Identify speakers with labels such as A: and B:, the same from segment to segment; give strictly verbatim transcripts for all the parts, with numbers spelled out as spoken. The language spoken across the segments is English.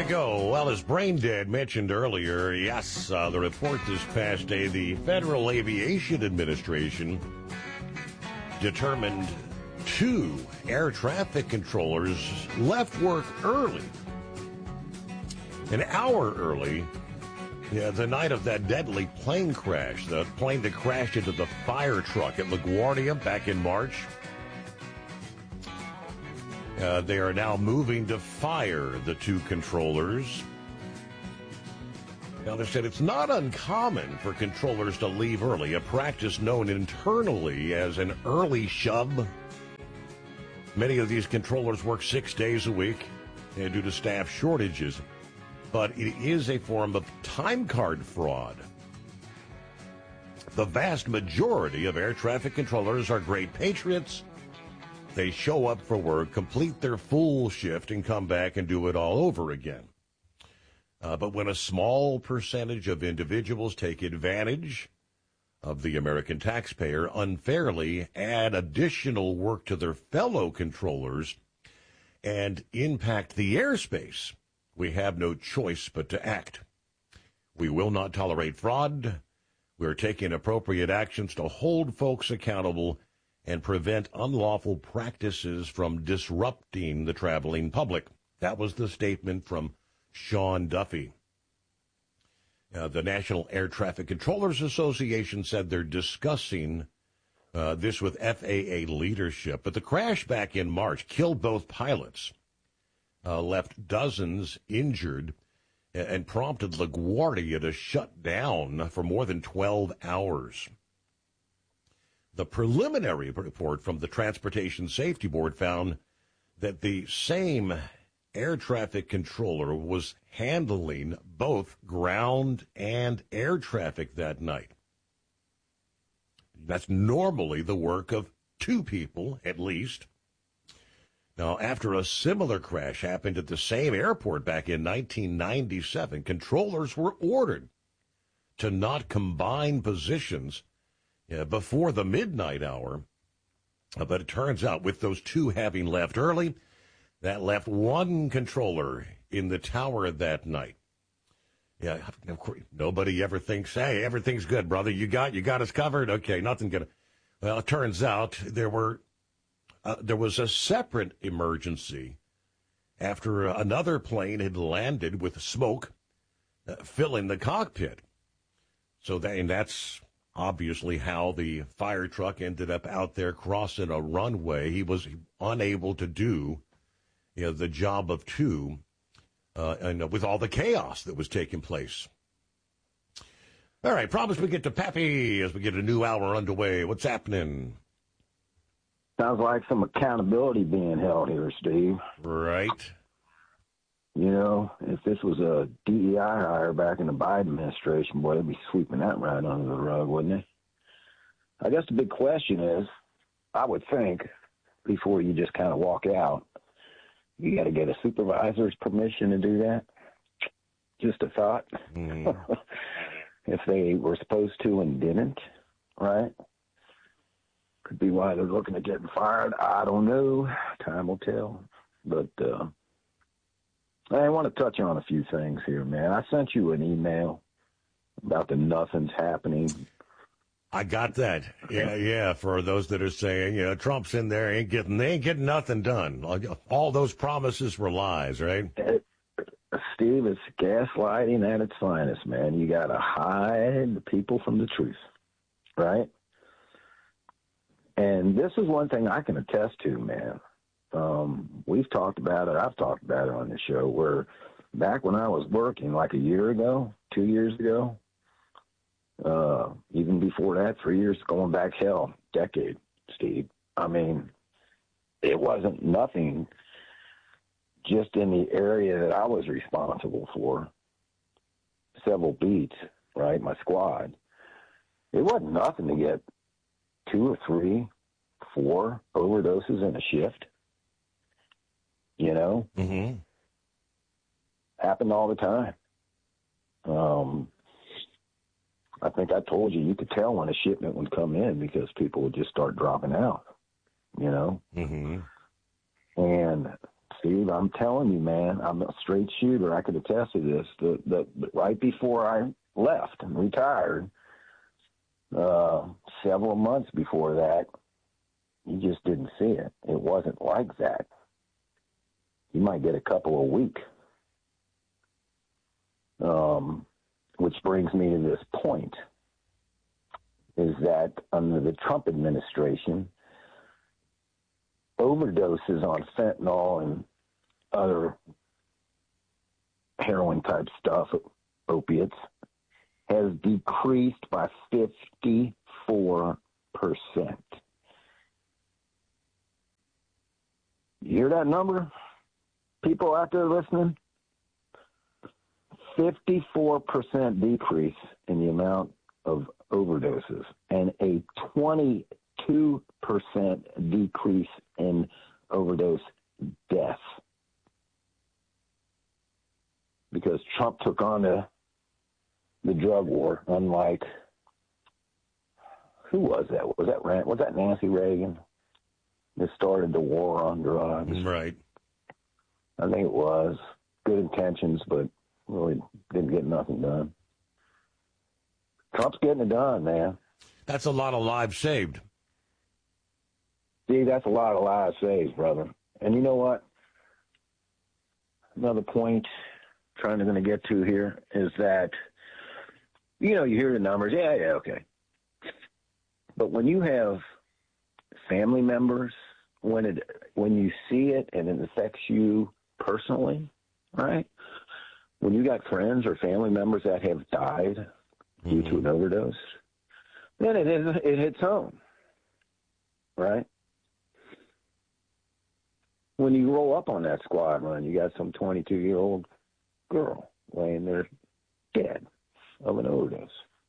A: we go. Well, as Brain Dead mentioned earlier, yes, uh, the report this past day, the Federal Aviation Administration determined two air traffic controllers left work early, an hour early, yeah, the night of that deadly plane crash, the plane that crashed into the fire truck at LaGuardia back in March. Uh, they are now moving to fire the two controllers. Now, they said it's not uncommon for controllers to leave early, a practice known internally as an early shove. Many of these controllers work six days a week uh, due to staff shortages, but it is a form of time card fraud. The vast majority of air traffic controllers are great patriots. They show up for work, complete their full shift, and come back and do it all over again. Uh, but when a small percentage of individuals take advantage of the American taxpayer, unfairly add additional work to their fellow controllers, and impact the airspace, we have no choice but to act. We will not tolerate fraud. We're taking appropriate actions to hold folks accountable and prevent unlawful practices from disrupting the traveling public. That was the statement from Sean Duffy. Uh, the National Air Traffic Controllers Association said they're discussing uh, this with F A A leadership. But the crash back in March killed both pilots, uh, left dozens injured, and prompted LaGuardia to shut down for more than twelve hours. The preliminary report from the Transportation Safety Board found that the same air traffic controller was handling both ground and air traffic that night. That's normally the work of two people, at least. Now, after a similar crash happened at the same airport back in nineteen ninety-seven, controllers were ordered to not combine positions Uh, before the midnight hour. Uh, but it turns out with those two having left early, that left one controller in the tower that night. Yeah, of course, nobody ever thinks, hey, everything's good, brother. You got you got us covered? Okay, nothing gonna. Well, it turns out there were uh, there was a separate emergency after uh, another plane had landed with smoke uh, filling the cockpit. So that, and that's obviously how the fire truck ended up out there crossing a runway. He was unable to do, you know, the job of two, uh, and with all the chaos that was taking place. All right, promise we get to Pappy as we get a new hour underway. What's happening?
B: Sounds like some accountability being held here, Steve.
A: Right.
B: You know, if this was a D E I hire back in the Biden administration, boy, they'd be sweeping that right under the rug, wouldn't they? I guess the big question is, I would think, before you just kind of walk out, you got to get a supervisor's permission to do that. Just a thought. Mm. If they were supposed to and didn't, right? Could be why they're looking at getting fired. I don't know. Time will tell. But, uh, I want to touch on a few things here, man. I sent you an email about the nothing's happening.
A: I got that. Yeah, yeah. For those that are saying, you know, Trump's in there, ain't getting, they ain't getting nothing done. All those promises were lies, right?
B: It, Steve, it's gaslighting at its finest, man. You got to hide the people from the truth, right? And this is one thing I can attest to, man. Um, we've talked about it. I've talked about it on the show where back when I was working like a year ago, two years ago, uh, even before that, three years, going back, hell, decade, Steve. I mean, it wasn't nothing just in the area that I was responsible for, several beats, right, my squad. It wasn't nothing to get two or three, four overdoses in a shift. You know,
A: mm-hmm.
B: Happened all the time. Um, I think I told you, you could tell when a shipment would come in because people would just start dropping out, you know.
A: Mm-hmm.
B: And Steve, I'm telling you, man, I'm a straight shooter. I could attest to this. The, the, right before I left and retired, uh, several months before that, you just didn't see it. It wasn't like that. You might get a couple a week. Um, which brings me to this point, is that under the Trump administration, overdoses on fentanyl and other heroin-type stuff, opiates, has decreased by fifty-four percent. You hear that number? People out there listening? fifty-four percent decrease in the amount of overdoses and a twenty-two percent decrease in overdose deaths. Because Trump took on the, the drug war, unlike, who was that? Was that was that Nancy Reagan that started the war on drugs?
A: Right.
B: I think it was. Good intentions, but really didn't get nothing done. Trump's getting it done, man.
A: That's a lot of lives saved.
B: See, that's a lot of lives saved, brother. And you know what? Another point I'm trying to going to get to here is that, you know, you hear the numbers. Yeah, yeah, okay. But when you have family members, when it when you see it and it affects you personally, right? When you got friends or family members that have died mm-hmm. due to an overdose, then it, is, it hits home, right? When you roll up on that squad run, you got some twenty-two-year-old girl laying there dead of an overdose.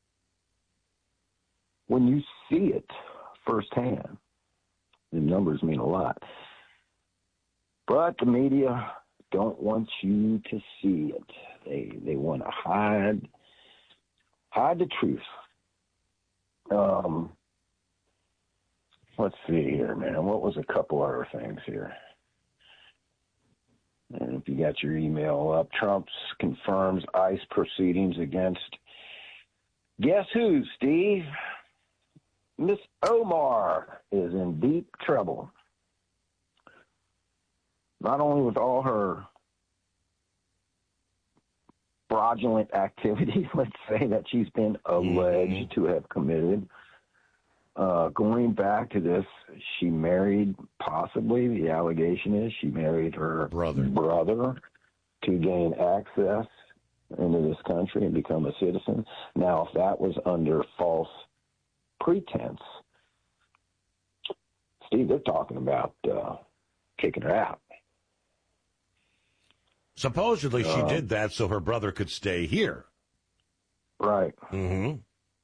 B: When you see it firsthand, the numbers mean a lot. But the media don't want you to see it. They they want to hide hide the truth. Um, let's see here, man. What was a couple other things here? And if you got your email up, Trump confirms ICE proceedings against guess who, Steve? Miss Omar is in deep trouble. Not only with all her fraudulent activities, let's say, that she's been alleged mm-hmm. to have committed. Uh, going back to this, she married, possibly, the allegation is she married her
A: brother,
B: brother to gain access into this country and become a citizen. Now, if that was under false pretense, Steve, they're talking about uh, kicking her out.
A: Supposedly she
B: uh,
A: did that so her brother could stay here.
B: Right.
A: Mm-hmm.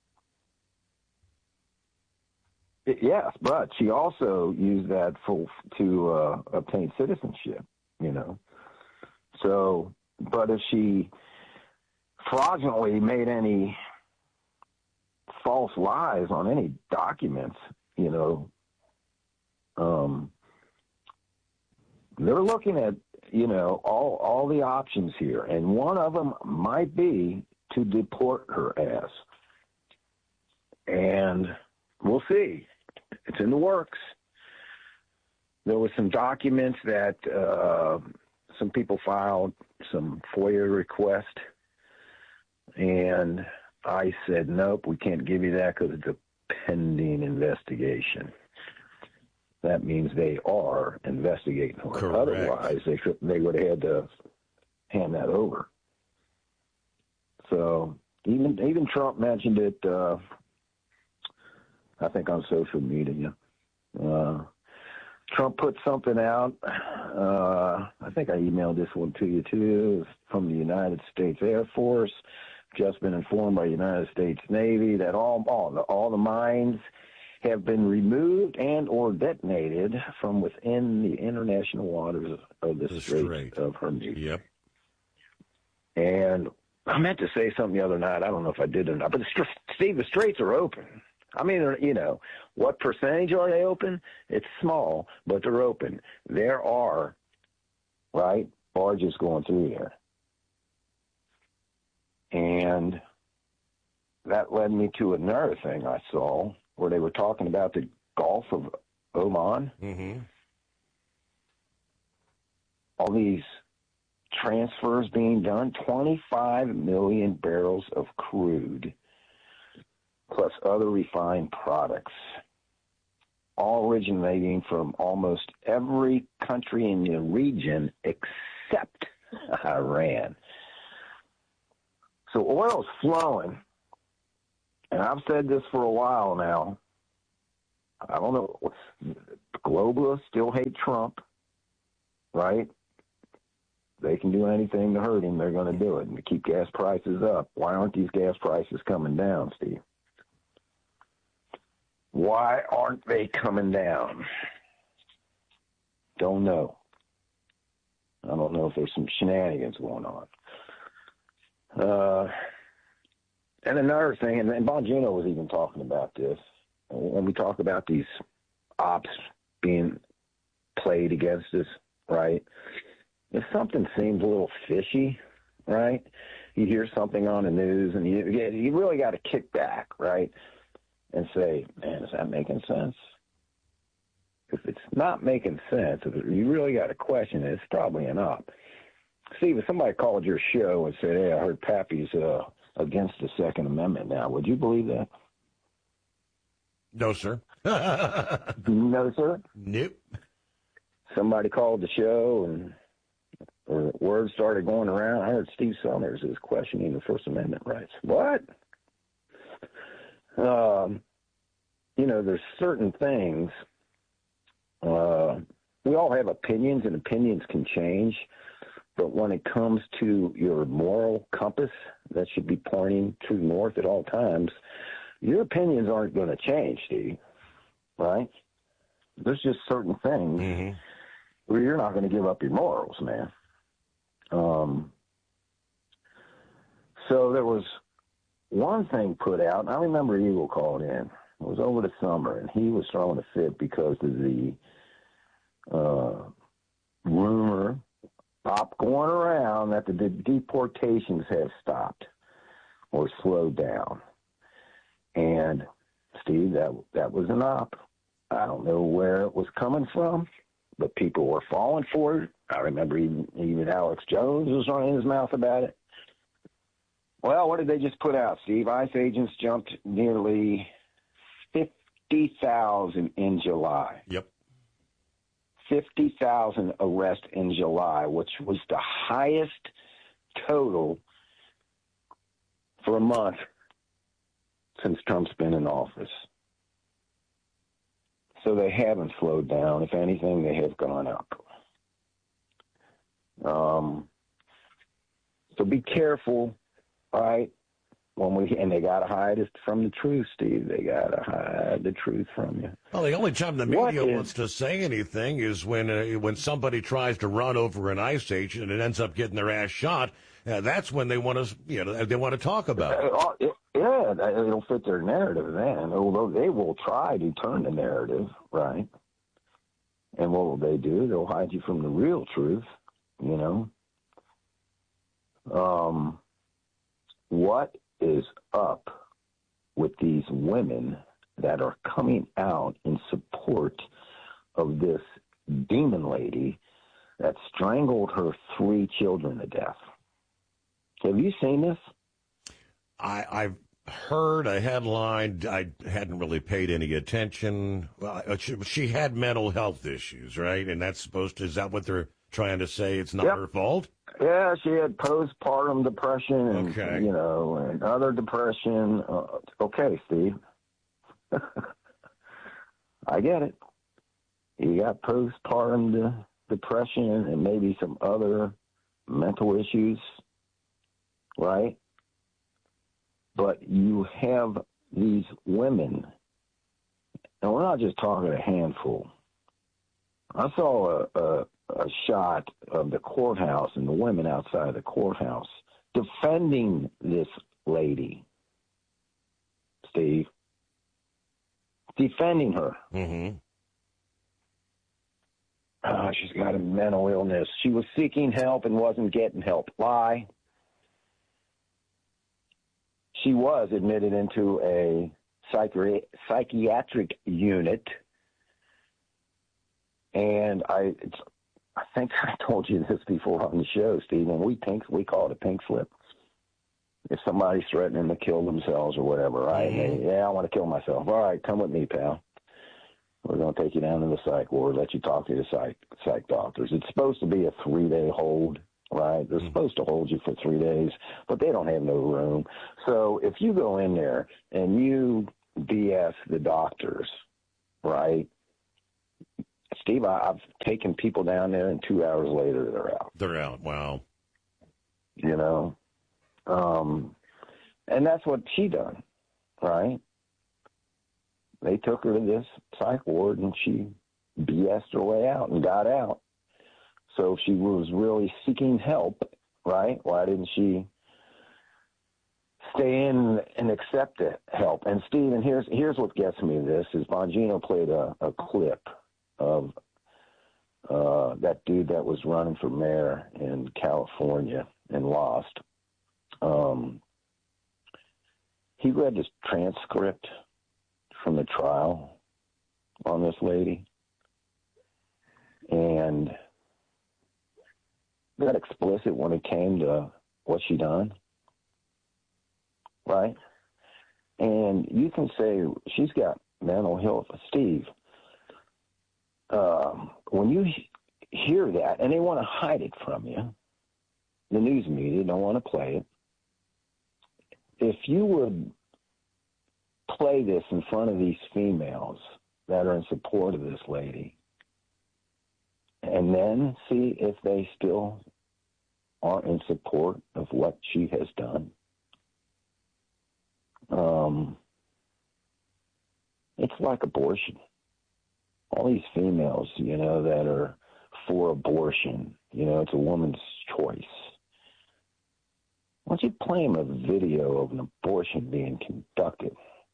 B: It, yes, but she also used that for, to uh, obtain citizenship, you know. So, but if she fraudulently made any false lies on any documents, you know, um, they're looking at, you know, all all the options here, and one of them might be to deport her ass. And we'll see. It's in the works. There were some documents that uh, some people filed, some FOIA request, and I said, nope, we can't give you that because it's a pending investigation. That means they are investigating her.
A: Correct.
B: Otherwise, they should, they would have had to hand that over. So even even Trump mentioned it, uh, I think, on social media. Uh, Trump put something out. Uh, I think I emailed this one to you, too, from the United States Air Force. Just been informed by the United States Navy that all, all, the, all the mines have been removed and or detonated from within the international waters of the, the Strait, Strait of Hormuz.
A: Yep.
B: And I meant to say something the other night. I don't know if I did or not. But, the, Steve, the straits are open. I mean, you know, what percentage are they open? It's small, but they're open. There are right? Barges going through there. And that led me to another thing I saw where they were talking about the Gulf of Oman.
A: Mm-hmm.
B: All these transfers being done, twenty-five million barrels of crude plus other refined products, all originating from almost every country in the region except Iran. So oil's flowing, and I've said this for a while now. I don't know. Globalists still hate Trump, right? They can do anything to hurt him. They're going to do it and to keep gas prices up. Why aren't these gas prices coming down, Steve? Why aren't they coming down? Don't know. I don't know if there's some shenanigans going on. Uh, and another thing, and, and Bongino was even talking about this, when we talk about these ops being played against us, right? If something seems a little fishy, right? You hear something on the news, and you you really got to kick back, right, and say, man, is that making sense? If it's not making sense, if it, you really got to question it, it's probably an op. Steve, if somebody called your show and said, hey, I heard Pappy's uh, against the Second Amendment now, would you believe that?
A: No, sir.
B: No, sir?
A: Nope.
B: Somebody called the show and or words started going around. I heard Steve Summers is questioning the First Amendment rights. What? Um, you know, there's certain things. Uh, we all have opinions, and opinions can change. But when it comes to your moral compass that should be pointing true north at all times, your opinions aren't going to change, Steve, right? There's just certain things
A: mm-hmm.
B: where you're not going to give up your morals, man. Um, so there was one thing put out, and I remember Eagle called in. It was over the summer, and he was throwing a fit because of the uh, rumor pop going around that the deportations have stopped or slowed down. And, Steve, that that was an op. I don't know where it was coming from, but people were falling for it. I remember even, even Alex Jones was running his mouth about it. Well, what did they just put out, Steve? ICE agents jumped nearly fifty thousand in July.
A: Yep.
B: fifty thousand arrests in July, which was the highest total for a month since Trump's been in office. So they haven't slowed down. If anything, they have gone up. Um, so be careful, right? When we and they gotta hide it from the truth, Steve. They gotta hide the truth from you.
A: Well, the only time the media
B: is,
A: wants to say anything is when uh, when somebody tries to run over an ICE agent and ends up getting their ass shot. Uh, that's when they want to, you know, they want to talk about it.
B: Uh, it. Yeah, it'll fit their narrative then. Although they will try to turn the narrative, right? And what will they do? They'll hide you from the real truth, you know. Um, what is up with these women that are coming out in support of this demon lady that strangled her three children to death? Have you seen this?
A: I, I've heard a headline. I hadn't really paid any attention. Well, she, she had mental health issues, right? And that's supposed to, is that what they're trying to say? It's not
B: Yep.
A: her fault?
B: Yeah, she had postpartum depression and,
A: Okay.
B: you know, and other depression. Uh, okay, Steve. I get it. You got postpartum de- depression and maybe some other mental issues, right? But you have these women, and we're not just talking a handful. I saw a, a, a shot of the courthouse and the women outside the courthouse defending this lady, Steve, defending her.
A: Mm-hmm.
B: oh, she's got a mental illness. She was seeking help and wasn't getting help. Lie. She was admitted into a psychi- psychiatric unit, and I, it's, I think I told you this before on the show, Steve. And we pink, we call it a pink slip. If somebody's threatening to kill themselves or whatever, right? Mm-hmm. They, yeah, I want to kill myself. All right, come with me, pal. We're going to take you down to the psych ward, let you talk to the psych psych doctors. It's supposed to be a three-day hold, right? They're mm-hmm. supposed to hold you for three days, but they don't have no room. So if you go in there and you B S the doctors, right? Steve, I, I've taken people down there, and two hours later, they're out.
A: They're out. Wow.
B: You know? Um, and that's what she done, right? They took her to this psych ward, and she B S'd her way out and got out. So if she was really seeking help, right, why didn't she stay in and accept the help? And, Stephen, here's here's what gets me this, is Bongino played a, a clip of uh, that dude that was running for mayor in California and lost. Um, he read this transcript from the trial on this lady, and got explicit when it came to what she done, right? And you can say she's got mental health. Steve, um, when you hear that, and they want to hide it from you, the news media don't want to play it. If you would play this in front of these females that are in support of this lady, and then see if they still are in support of what she has done. Um, it's like abortion. All these females, you know, that are for abortion, you know, it's a woman's choice. Why don't you play them a video of an abortion being conducted?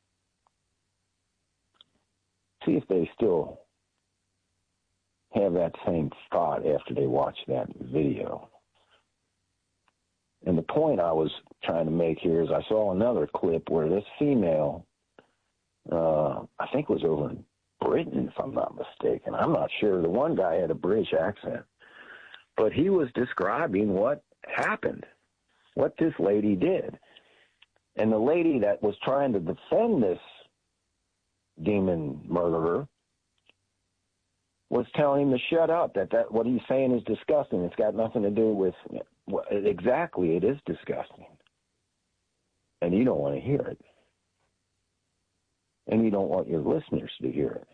B: See if they still have that same thought after they watch that video. And the point I was trying to make here is I saw another clip where this female, uh, I think it was over in Britain, if I'm not mistaken. I'm not sure. The one guy had a British accent. But he was describing what happened, what this lady did. And the lady that was trying to defend this demon murderer was telling him to shut up, that, that what he's saying is disgusting. It's got nothing to do with, well, exactly, it is disgusting. And you don't want to hear it. And you don't want your listeners to hear it.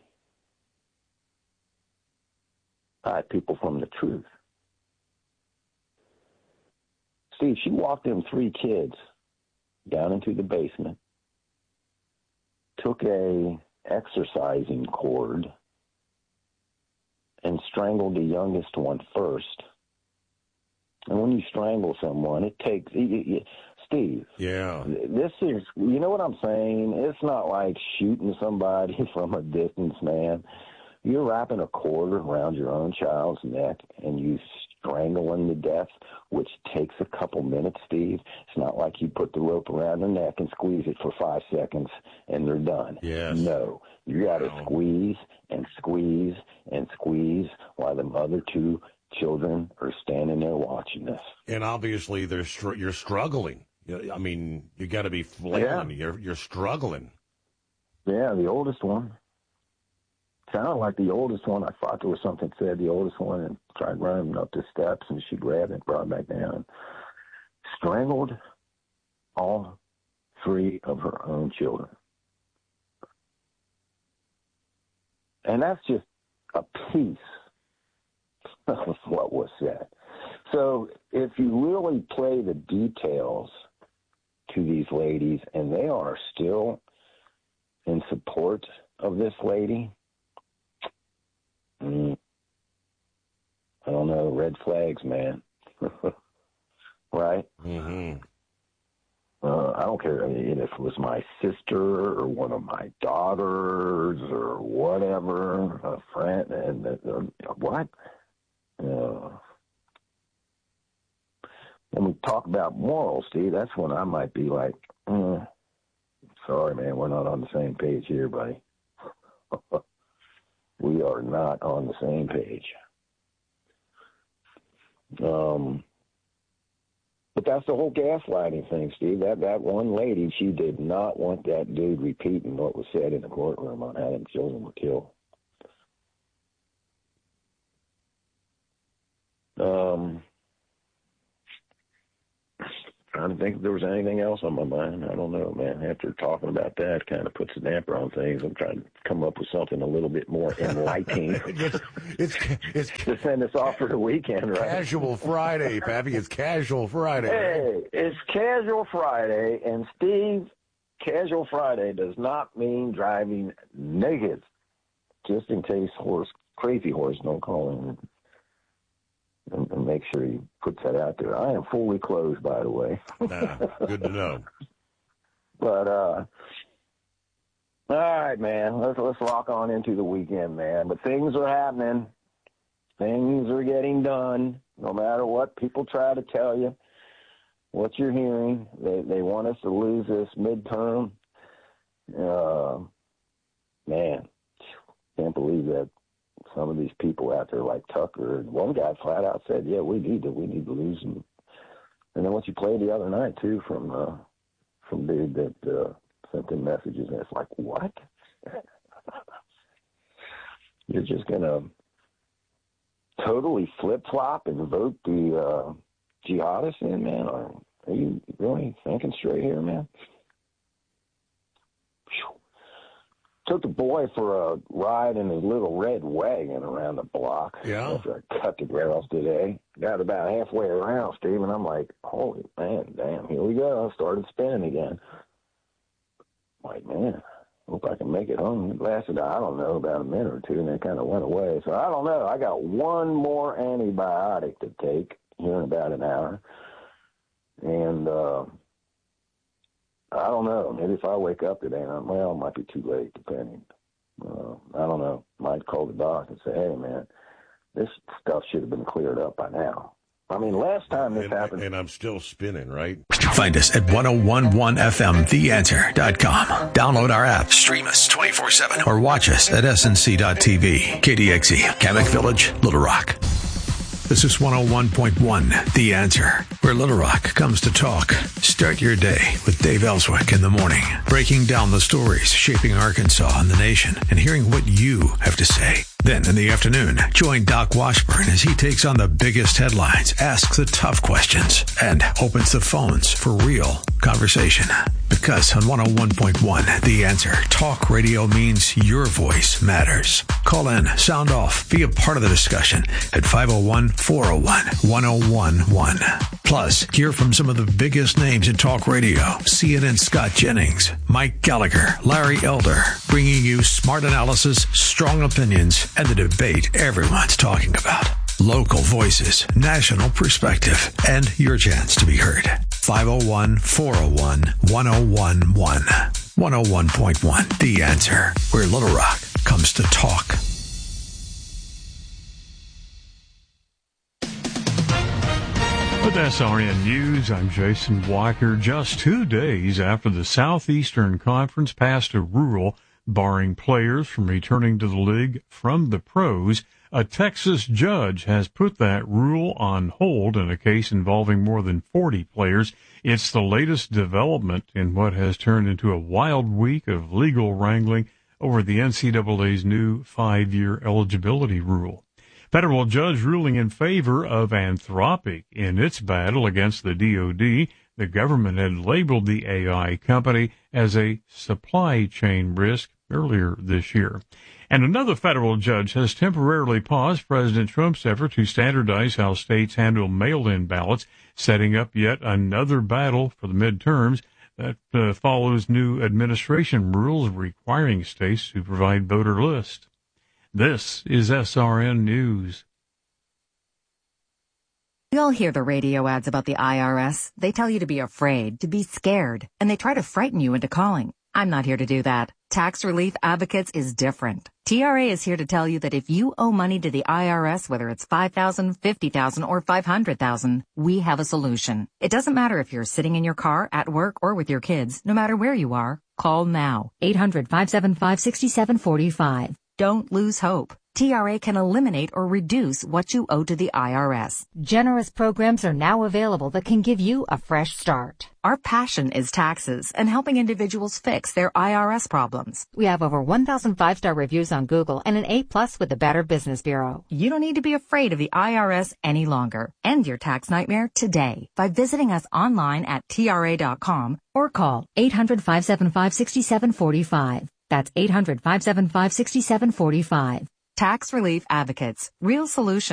B: Hide people from the truth. Steve, she walked them three kids down into the basement, took a exercising cord, and strangled the youngest one first. And when you strangle someone, it takes, Steve.
A: Yeah.
B: This is, you know what I'm saying? It's not like shooting somebody from a distance, man. You're wrapping a cord around your own child's neck and you strangle them to death, which takes a couple minutes, Steve. It's not like you put the rope around their neck and squeeze it for five seconds and they're done.
A: Yes.
B: No. You got to
A: wow.
B: squeeze and squeeze and squeeze while the other two children are standing there watching this.
A: And obviously, they're str- you're struggling. I mean, you got to be flailing. Yeah. You're you're struggling.
B: Yeah, the oldest one. Sounded like the oldest one. I thought there was something said the oldest one and tried running up the steps, and she grabbed it, brought it back down, strangled all three of her own children. And that's just a piece of what was said. So if you really play the details to these ladies, and they are still in support of this lady, mm, I don't know, red flags, man. Right?
A: Mm-hmm.
B: Uh, I don't care if it was my sister or one of my daughters or whatever, a friend, and uh, what? Uh, when we talk about morals, Steve, that's when I might be like, mm, sorry, man, we're not on the same page here, buddy. We are not on the same page. Um, but that's the whole gaslighting thing, Steve. That that one lady, she did not want that dude repeating what was said in the courtroom on how them children were killed. Um, trying to think if there was anything else on my mind. I don't know, man. After talking about that, it kind of puts a damper on things. I'm trying to come up with something a little bit more enlightening.
A: it's, it's, it's
B: to send us off for the weekend, right?
A: Casual Friday, Pappy. It's Casual Friday.
B: Hey, it's Casual Friday, and Steve, Casual Friday does not mean driving naked. Just in case horse, Crazy Horse don't call in. And, and make sure he puts that out there. I am fully clothed, by the way.
A: Nah, good to know.
B: But, uh, all right, man, let's, let's lock on into the weekend, man. But things are happening. Things are getting done. No matter what people try to tell you, what you're hearing, they, they want us to lose this midterm. Uh, man, can't believe that. Some of these people out there like Tucker, and one guy flat out said, yeah, we need to, we need to lose them. And then what you played the other night, too, from uh, from dude that uh, sent them messages, and it's like, what? You're just going to totally flip-flop and vote the uh, jihadists in, man? Are, are you really thinking straight here, man? Whew. Took the boy for a ride in his little red wagon around the block.
A: Yeah.
B: After I cut the grass today. Got about halfway around, Steve, and I'm like, holy man, damn, here we go. I started spinning again. I'm like, man, hope I can make it home. It lasted, I don't know, about a minute or two, and it kind of went away. So I don't know. I got one more antibiotic to take here in about an hour. And, uh, I don't know. Maybe if I wake up today, I'm, well, it might be too late, depending. Uh, I don't know. Might call the doc and say, hey, man, this stuff should have been cleared up by now. I mean, last time this
A: and,
B: happened.
A: And I'm still spinning, right?
C: Find us at ten eleven F M the answer dot com. Download our app, stream us twenty-four seven, or watch us at S N C dot T V. K D X E, Kamek Village, Little Rock. This is one oh one point one, The Answer, where Little Rock comes to talk. Start your day with Dave Ellswick in the morning, breaking down the stories shaping Arkansas and the nation, and hearing what you have to say. Then in the afternoon, join Doc Washburn as he takes on the biggest headlines, asks the tough questions, and opens the phones for real conversation. Because on one oh one point one, The Answer, talk radio means your voice matters. Call in, sound off, be a part of the discussion at five oh one, four oh one, one oh one one. Plus, hear from some of the biggest names in talk radio. C N N Scott Jennings, Mike Gallagher, Larry Elder, bringing you smart analysis, strong opinions, and the debate everyone's talking about. Local voices, national perspective, and your chance to be heard. five oh one, four oh one, one oh one one. one oh one point one, The Answer, where Little Rock comes to talk.
D: With S R N News, I'm Jason Walker. Just two days after the Southeastern Conference passed a rule barring players from returning to the league from the pros, a Texas judge has put that rule on hold in a case involving more than forty players. It's the latest development in what has turned into a wild week of legal wrangling over the N C double A's new five-year eligibility rule. Federal judge ruling in favor of Anthropic in its battle against the D O D. The government had labeled the A I company as a supply chain risk earlier this year. And another federal judge has temporarily paused President Trump's effort to standardize how states handle mail-in ballots, setting up yet another battle for the midterms that uh, follows new administration rules requiring states to provide voter lists. This is S R N News.
E: We all hear the radio ads about the I R S. They tell you to be afraid, to be scared, and they try to frighten you into calling. I'm not here to do that. Tax Relief Advocates is different. T R A is here to tell you that if you owe money to the I R S, whether it's five thousand dollars, fifty thousand dollars, or five hundred thousand dollars, we have a solution. It doesn't matter if you're sitting in your car, at work, or with your kids. No matter where you are, call now. eight hundred, five seven five, six seven four five. Don't lose hope. T R A can eliminate or reduce what you owe to the I R S.
F: Generous programs are now available that can give you a fresh start.
E: Our passion is taxes and helping individuals fix their I R S problems.
F: We have over one thousand five-star reviews on Google and an A plus with the Better Business Bureau.
E: You don't need to be afraid of the I R S any longer. End your tax nightmare today by visiting us online at T R A dot com or call eight hundred, five seven five, six seven four five. That's eight hundred, five seven five, six seven four five. Tax Relief Advocates. Real solutions.